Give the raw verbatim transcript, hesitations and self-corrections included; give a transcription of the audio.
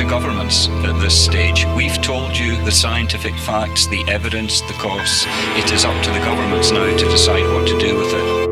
governments at this stage. We've told you the scientific facts, the evidence, the costs. It is up to the governments now to decide what to do with it.